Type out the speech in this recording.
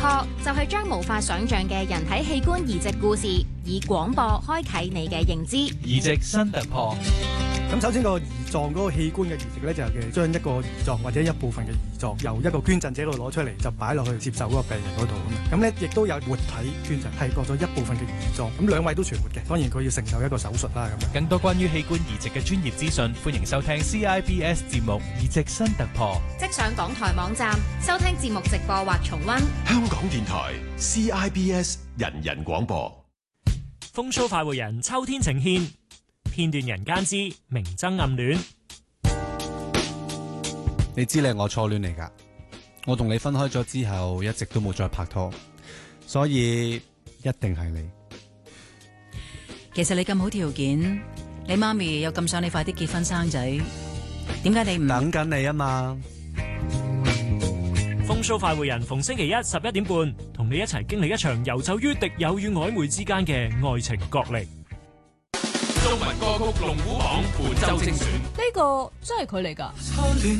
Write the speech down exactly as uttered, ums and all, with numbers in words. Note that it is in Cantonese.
破就係將無法想象嘅人體器官移植故事，以廣播開啟你嘅認知。 移植新突破。 咁首先個胰臟嗰個器官嘅移植咧，就係將一個胰臟或者一部分嘅胰臟由一個捐贈者度攞出嚟，就擺落去接受嗰個病人嗰度咁。咁咧亦都有活體捐贈，係割咗一部分嘅胰臟，咁兩位都存活嘅。當然佢要承受一個手術啦咁樣。 更多關於器官移植嘅專業資訊，歡迎收聽 C I B S 節目《移植新突破》。 即上港台網站收聽節目直播或重溫。 香港電台 C I B S 人人廣播。 風騷快活人秋天呈獻片段人間之明爭暗戀。 你知你係我初戀嚟㗎，我同你分開咗之後一直都冇再拍拖，所以一定係你。 其實你咁好條件，你媽咪又咁想你快啲結婚生仔，點解你唔等緊你啊嘛？ 風騷快活人逢星期一十一點半，同你一齊經歷一場遊走於敵友與曖昧之間嘅愛情角力。 中文歌曲龍虎榜本周精選， 呢個真係佢嚟㗎。